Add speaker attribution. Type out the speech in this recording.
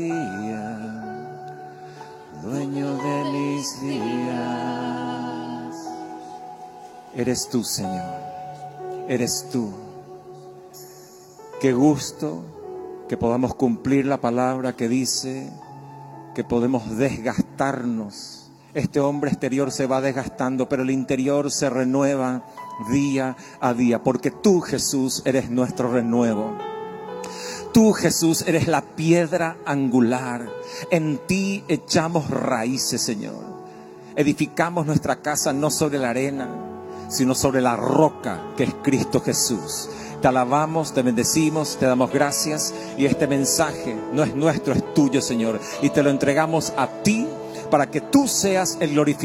Speaker 1: dueño de mis días. Eres tú, Señor, eres tú. Qué gusto que podamos cumplir la palabra que dice que podemos desgastarnos. Este hombre exterior se va desgastando, pero el interior se renueva día a día, porque tú, Jesús, eres nuestro renuevo. Tú, Jesús, eres la piedra angular. En ti echamos raíces, Señor. Edificamos nuestra casa no sobre la arena, sino sobre la roca que es Cristo Jesús. Te alabamos, te bendecimos, te damos gracias. Y este mensaje no es nuestro, es tuyo, Señor. Y te lo entregamos a ti para que tú seas el glorificado.